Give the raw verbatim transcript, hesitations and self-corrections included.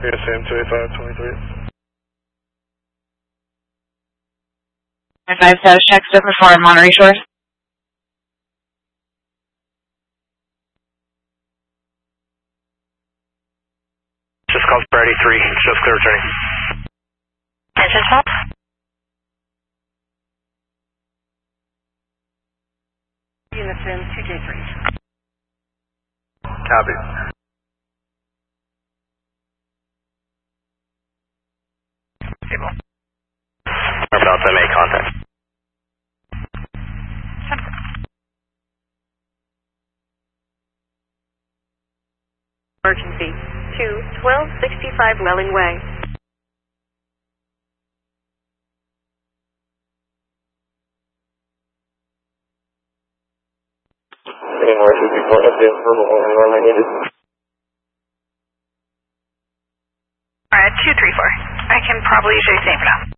A S M two eight five twenty-three. five status check, step before Monterey Shores. Just called Friday three, just clear returning. Engine stop. Units in two J three. Copy. Table. Delta make contact. Emergency. two twelve sixty-five Welling Way. Emergency for F D M verbal overrun I needed. Alright, two three four. I can probably use your same for now.